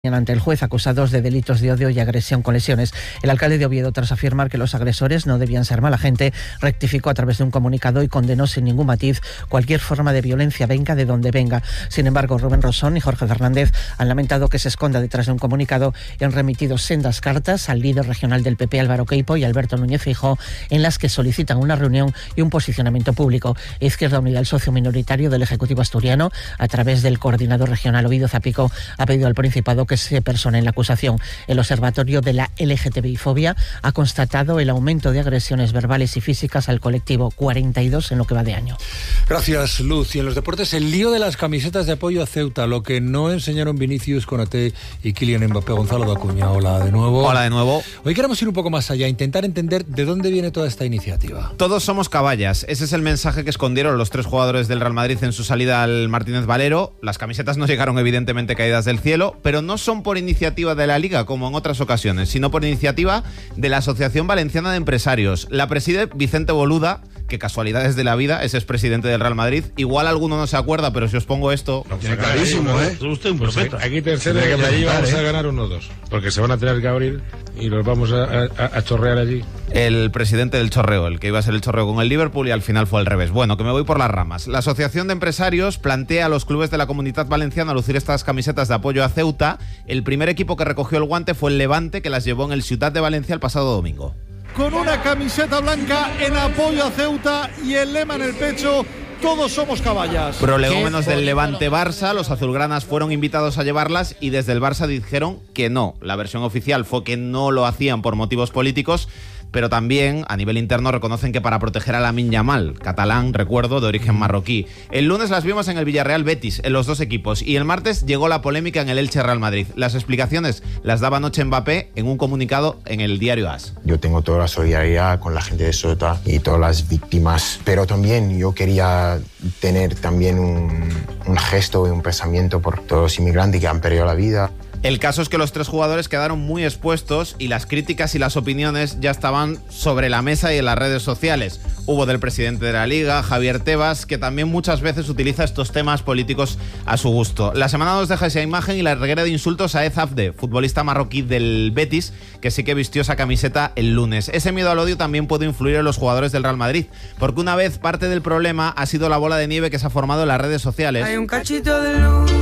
ante el juez, acusados de delitos de odio y agresión con lesiones. El alcalde de Oviedo, tras afirmar que los agresores no debían ser mala gente, rectificó a través de un comunicado y condenó sin ningún matiz cualquier forma de violencia, venga de donde venga. Sin embargo, Rubén Rosón y Jorge Fernández han lamentado que se esconda detrás de un comunicado y han remitido sendas cartas al líder regional del PP, Álvaro Queipo, y Alberto Núñez Feijóo, en las que solicitan una reunión y un posicionamiento público. Izquierda Unida, el socio minoritario del Ejecutivo asturiano, a través del coordinador regional Ovidio Zapico, ha pedido al Principado que se persone en la acusación. El Observatorio de la LGTBI-fobia ha constatado el aumento de agresiones verbales y físicas al colectivo, 42 en lo que va de año. Gracias, Luz. Y en los deportes, el lío de las camisetas de apoyo a Ceuta, lo que no enseñaron Vinicius, Konaté y Kylian Mbappé. Gonzalo Dacuña, hola de nuevo. Hola de nuevo. Hoy queremos ir un poco más allá, intentar entender de dónde viene toda esta iniciativa. Todos somos caballas. Ese es el mensaje que escondieron los tres jugadores del Real Madrid en su salida al Martínez Valero. Las camisetas no llegaron evidentemente caídas del cielo, pero no son por iniciativa de la Liga, como en otras ocasiones, sino por iniciativa de la Asociación Valenciana de Empresarios. La preside Vicente Boluda, que casualidades de la vida, es expresidente del Real Madrid. Igual alguno no se acuerda, pero si os pongo esto... Lo tiene clarísimo, ¿eh? Es usted un profeta. Aquí tercero y allí vamos a ganar 1-2, porque se van a tener que abrir y los vamos a chorrear allí. El presidente del chorreo, el que iba a ser el chorreo con el Liverpool y al final fue al revés. Bueno, que me voy por las ramas. La Asociación de Empresarios plantea a los clubes de la Comunidad Valenciana lucir estas camisetas de apoyo a Ceuta. El primer equipo que recogió el guante fue el Levante, que las llevó en el Ciutat de Valencia el pasado domingo. Con una camiseta blanca en apoyo a Ceuta y el lema en el pecho: todos somos caballas. Prolegómenos del Levante Barça, los azulgranas fueron invitados a llevarlas y desde el Barça dijeron que no. La versión oficial fue que no lo hacían por motivos políticos, pero también a nivel interno reconocen que para proteger a Lamine Yamal, catalán, recuerdo, de origen marroquí. El lunes las vimos en el Villarreal Betis, en los dos equipos, y el martes llegó la polémica en el Elche Real Madrid. Las explicaciones las daba anoche Mbappé en un comunicado en el diario AS. Yo tengo toda la solidaridad con la gente de Ceuta y todas las víctimas, pero también yo quería tener también un gesto y un pensamiento por todos los inmigrantes que han perdido la vida. El caso es que los tres jugadores quedaron muy expuestos y las críticas y las opiniones ya estaban sobre la mesa y en las redes sociales. Hubo del presidente de la Liga, Javier Tebas, que también muchas veces utiliza estos temas políticos a su gusto. La semana nos deja esa imagen y la reguera de insultos a Ed Abde, futbolista marroquí del Betis, que sí que vistió esa camiseta el lunes. Ese miedo al odio también puede influir en los jugadores del Real Madrid, porque una vez parte del problema ha sido la bola de nieve que se ha formado en las redes sociales. Hay un cachito de luz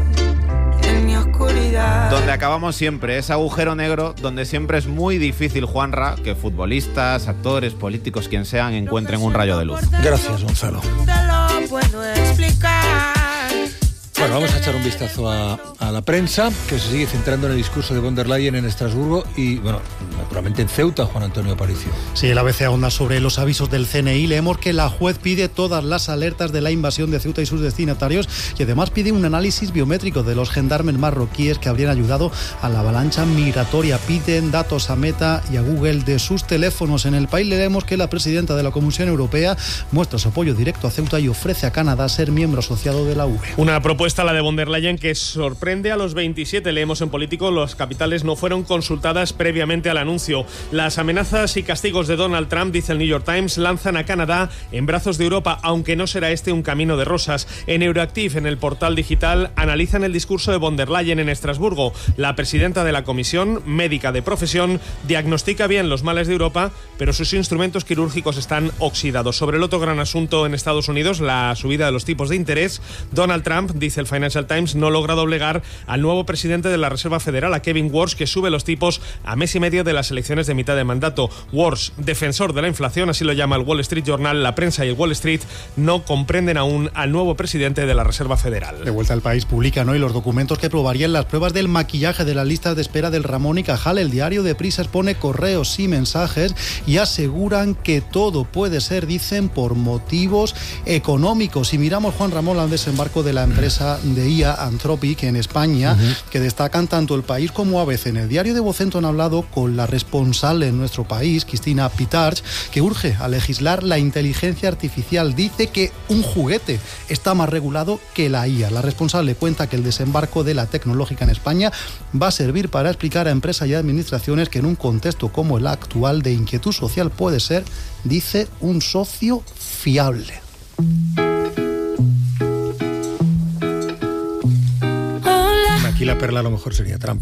en mi oscuridad, donde acabamos siempre, ese agujero negro donde siempre es muy difícil, Juanra, que futbolistas, actores, políticos, quien sean, encuentren un rayo de luz. Gracias, Gonzalo. te lo puedo explicar. Bueno, vamos a echar un vistazo a la prensa, que se sigue centrando en el discurso de von der Leyen en Estrasburgo y, bueno, naturalmente en Ceuta, Juan Antonio Aparicio. Sí, el ABC ahonda sobre los avisos del CNI. Leemos que la juez pide todas las alertas de la invasión de Ceuta y sus destinatarios y además pide un análisis biométrico de los gendarmes marroquíes que habrían ayudado a la avalancha migratoria. Piden datos a Meta y a Google de sus teléfonos. En El País leemos que la presidenta de la Comisión Europea muestra su apoyo directo a Ceuta y ofrece a Canadá ser miembro asociado de la UE. Una propuesta, la de von der Leyen, que sorprende a los 27. Leemos en Político, las capitales no fueron consultadas previamente al anuncio. Las amenazas y castigos de Donald Trump, dice el New York Times, lanzan a Canadá en brazos de Europa, aunque no será este un camino de rosas. En Euroactiv, en el portal digital, analizan el discurso de von der Leyen en Estrasburgo. La presidenta de la Comisión, médica de profesión, diagnostica bien los males de Europa, pero sus instrumentos quirúrgicos están oxidados. Sobre el otro gran asunto en Estados Unidos, la subida de los tipos de interés, Donald Trump, dice el Financial Times, no logra doblegar al nuevo presidente de la Reserva Federal, a Kevin Warsh, que sube los tipos a mes y medio de las elecciones de mitad de mandato. Warsh, defensor de la inflación, así lo llama el Wall Street Journal. La prensa y el Wall Street no comprenden aún al nuevo presidente de la Reserva Federal. De vuelta al País publican hoy los documentos que probarían las pruebas del maquillaje de la lista de espera del Ramón y Cajal. El diario de Prisa expone correos y mensajes y aseguran que todo puede ser, dicen, por motivos económicos. Y miramos, Juan Ramón, al desembarco de la empresa de IA Anthropic en España, que destacan tanto El País como ABC. En el diario de Vocento han hablado con la responsable en nuestro país, Cristina Pitarch, que urge a legislar la inteligencia artificial. Dice que un juguete está más regulado que la IA. La responsable cuenta que el desembarco de la tecnológica en España va a servir para explicar a empresas y administraciones que en un contexto como el actual de inquietud social puede ser, dice, un socio fiable. Aquí la perla a lo mejor sería Trump.